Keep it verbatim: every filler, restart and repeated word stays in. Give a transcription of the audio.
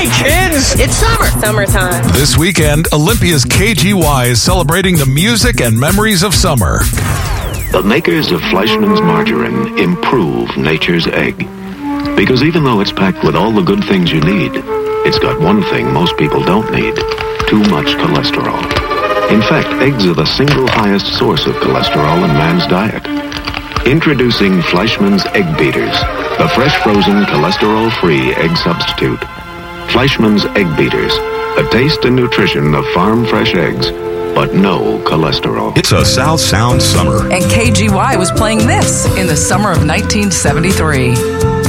Hey, kids! It's summer! Summertime. This weekend, Olympia's K G Y is celebrating the music and memories of summer. The makers of Fleischmann's margarine improve nature's egg. Because even though it's packed with all the good things you need, it's got one thing most people don't need: too much cholesterol. In fact, eggs are the single highest source of cholesterol in man's diet. Introducing Fleischmann's Egg Beaters, the fresh frozen cholesterol-free egg substitute. Fleischmann's Egg Beaters, the taste and nutrition of farm fresh eggs, but no cholesterol. It's a South Sound summer. And K G Y was playing this in the summer of nineteen seventy-three.